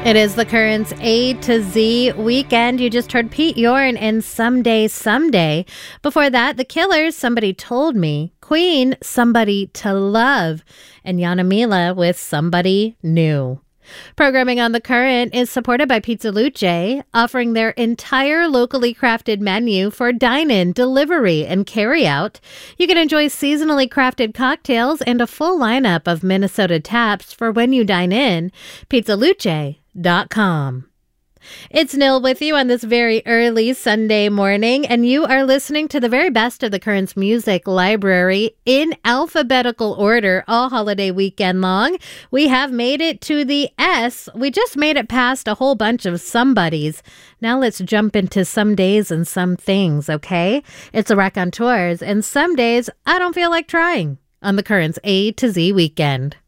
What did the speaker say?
It is the Currents A to Z weekend. You just heard Pete Yorn and Someday, Someday. Before that, The Killers, Somebody Told Me. Queen, Somebody to Love. And Yana Mila with Somebody New. Programming on The Current is supported by Pizza Luce, offering their entire locally crafted menu for dine-in, delivery, and carry-out. You can enjoy seasonally crafted cocktails and a full lineup of Minnesota taps for when you dine in. PizzaLuce.com. It's Nil with you on this very early Sunday morning, and you are listening to the very best of the Currents music library in alphabetical order all holiday weekend long. We have made it to the S. We just made it past a whole bunch of somebodies. Now let's jump into some days and some things, okay? It's a Raconteurs, and some days I don't feel like trying on the Currents A to Z weekend.